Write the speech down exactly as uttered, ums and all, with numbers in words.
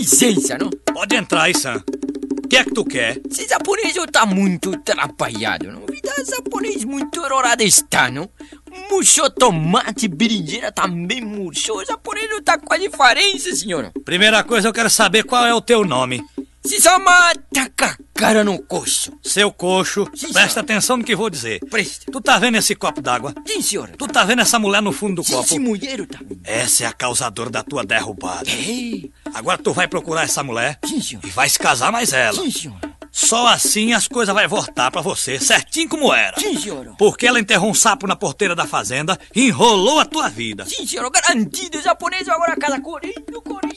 licença, não? Pode entrar aí, Sam. O que é que tu quer? Esse japonês tá muito atrapalhado, não? Vida japonês muito errorada está, não? Murchou tomate, berinjela também murchou. O japonês não tá com a diferença, senhor. Primeira coisa, eu quero saber qual é o teu nome. Se chama Takakara no Coxo. Seu coxo, Sim, presta senhor. atenção no que vou dizer. Presta. Tu tá vendo esse copo d'água? Sim, senhor. Tu tá vendo essa mulher no fundo do Sim, copo? sim, mulher tá vendo. Essa é a causadora da tua derrubada. É. Agora tu vai procurar essa mulher Sim, senhor. e vai se casar mais ela. Sim, senhor. Só assim as coisas vai voltar pra você, certinho como era. Sim, senhor. Porque ela enterrou um sapo na porteira da fazenda e enrolou a tua vida. Sim, senhor. Garantido. O japonês agora casa correndo, correndo.